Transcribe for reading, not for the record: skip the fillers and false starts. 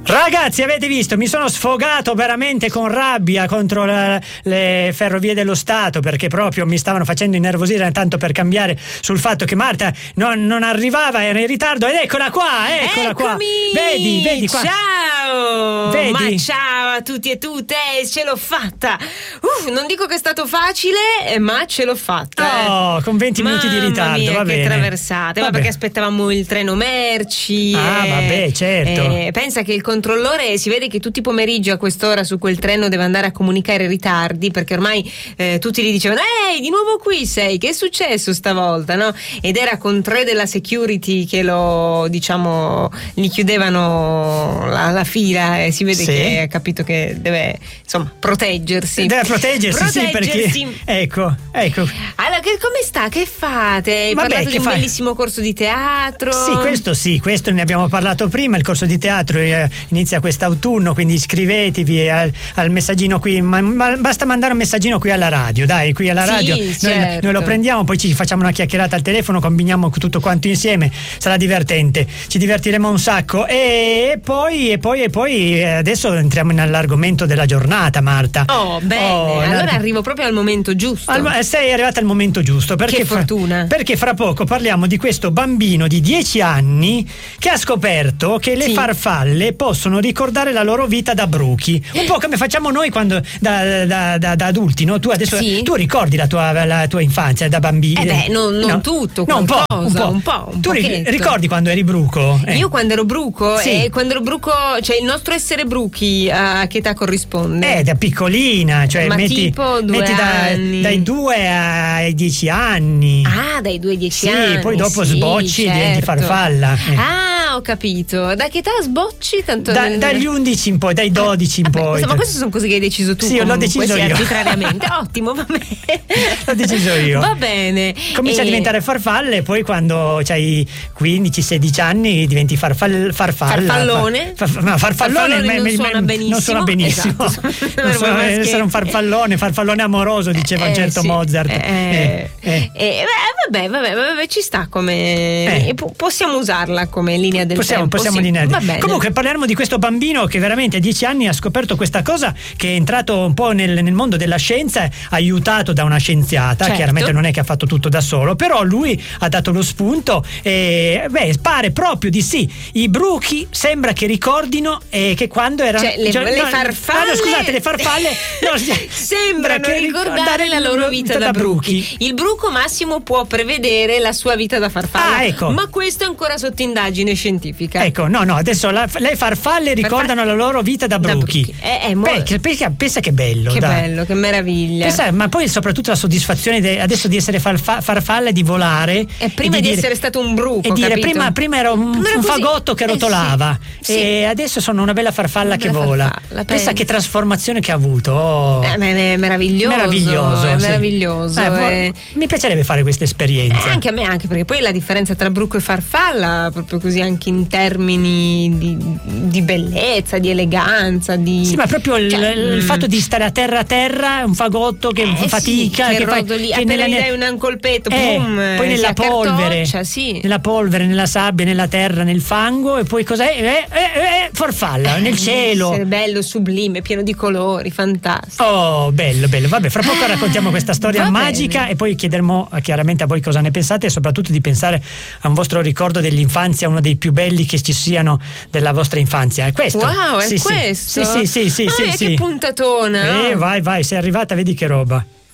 Ragazzi, avete visto, mi sono sfogato veramente con rabbia contro le ferrovie dello Stato, perché proprio mi stavano facendo innervosire, tanto per cambiare, sul fatto che Marta non arrivava, era in ritardo, ed eccola qua, eccola qua. Vedi qua. Ciao! Vedi? Ma ciao a tutti e tutte, ce l'ho fatta. Non dico che è stato facile, ma ce l'ho fatta. Con 20 minuti di ritardo, mia, va che bene. Traversate, ma perché aspettavamo il treno merci. Vabbè, certo. Pensa che il controllore, si vede che tutti i pomeriggi a quest'ora su quel treno deve andare a comunicare i ritardi, perché ormai tutti gli dicevano: ehi, di nuovo qui sei, che è successo stavolta, no? Ed era con 3 della security che gli chiudevano la fila, e si vede che ha capito che deve, insomma, proteggersi. Deve proteggersi. Sì, perché ecco. Allora, come sta? Che fate? Hai parlato di un bellissimo corso di teatro? Questo ne abbiamo parlato prima. Il corso di teatro inizia quest'autunno, quindi iscrivetevi al messaggino qui, basta mandare un messaggino qui alla radio, qui alla radio, certo. noi lo prendiamo, poi ci facciamo una chiacchierata al telefono, combiniamo tutto quanto insieme, sarà divertente, ci divertiremo un sacco, e poi adesso entriamo nell'argomento della giornata, Marta. Bene, allora arrivo proprio al momento giusto. Sei arrivata al momento giusto, perché che fortuna. Perché fra poco parliamo di questo bambino di 10 anni che ha scoperto che le farfalle possono ricordare la loro vita da bruchi, un po' come facciamo noi quando da adulti, no? Tu adesso tu ricordi la tua infanzia da bambino? Non tutto, no, un po'. Tu pochetto. ricordi quando eri bruco? Io quando ero bruco, cioè il nostro essere bruchi a che età corrisponde? Da piccolina, cioè tipo 2 anni. Dai 2 ai 10 anni. Dai 2 ai 10 anni. Sì, poi dopo sbocci e diventi farfalla. Ho capito. Da che età sbocci? Dagli 11 in poi, dai 12 in poi. Ma queste sono cose che hai deciso tu? Sì, l'ho deciso io. Arbitrariamente. Ottimo, va bene. L'ho deciso io. Va bene. Comincia a diventare farfalle, e poi quando hai 15-16 anni diventi farfallone. Farfallone non suona benissimo. Non suona benissimo. Esatto. Non suona essere un farfallone amoroso, diceva un certo Mozart. Vabbè, ci sta come. Possiamo usarla come linea del tempo. Possiamo lineare. Comunque parleremo di questo bambino che veramente a 10 anni ha scoperto questa cosa, che è entrato un po' nel mondo della scienza, aiutato da una scienziata. Certo. Chiaramente non è che ha fatto tutto da solo, però lui ha dato lo spunto, e pare proprio di sì. I bruchi sembra che ricordino che quando erano le farfalle. Scusate, le farfalle sembrano ricordare la loro vita da bruchi. Il bruco Massimo può prevedere la sua vita da farfalla. Ecco. Ma questo è ancora sotto indagine scientifica. Ecco, no, adesso le farfalle ricordano la loro vita da bruchi. Pensa che bello. Bello, che meraviglia. Ma poi soprattutto la soddisfazione adesso di essere farfalla, di volare. E prima di essere stato un bruco. E dire, capito? prima ero un fagotto che rotolava. E adesso sono una bella farfalla che vola. Pensa che trasformazione che ha avuto. È meraviglioso. È meraviglioso. Mi piacerebbe fare questa esperienza. Anche a me, anche perché poi la differenza tra bruco e farfalla, proprio così, anche in termini di bellezza, di eleganza, Sì, ma proprio il fatto di stare a terra, un fagotto che fatica, che rodoli, appena gli dai un colpetto, poi nella polvere, nella polvere, nella sabbia, nella terra, nel fango, e poi cos'è? Farfalla nel cielo. Essere bello, sublime, pieno di colori, fantastico. Oh, bello. Vabbè, fra poco raccontiamo questa storia magica, bene. E poi chiederemo chiaramente a voi cosa ne pensate, e soprattutto di pensare a un vostro ricordo dell'infanzia, uno dei più belli che ci siano della vostra infanzia. È questo? Wow, è questo? Sì. Che puntatona. Vai, sei arrivata, vedi che roba.